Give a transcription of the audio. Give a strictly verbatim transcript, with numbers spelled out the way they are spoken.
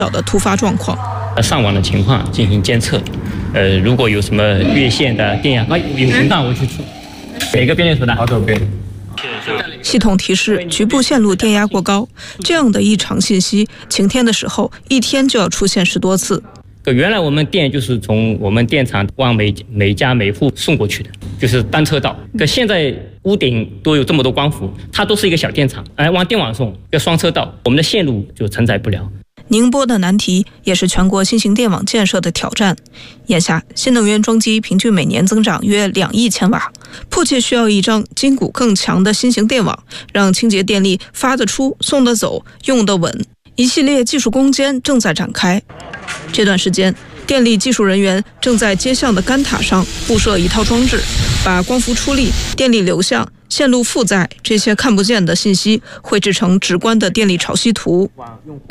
的突发状况。 上网的情况进行监测，呃，如果有什么越线的电压，啊，有情况我去出，每个变电所的好久变。 系统提示局部线路电压过高，这样的异常信息，晴天的时候一天就要出现十多次。 原来我们电就是从我们电厂往每每家每户送过去的，就是单车道。可现在屋顶都有这么多光伏，它都是一个小电厂，哎，往电网送，要双车道，我们的线路就承载不了。 宁波的难题也是全国新型电网建设的挑战。眼下，新能源装机平均每年增长约两亿千瓦，迫切需要一张筋骨更强的新型电网，让清洁电力发得出、送得走、用得稳。一系列技术攻坚正在展开。这段时间，电力技术人员正在接项的杆塔上布设一套装置，把光伏出力、电力流向、线路负载这些看不见的信息绘制成直观的电力潮汐图。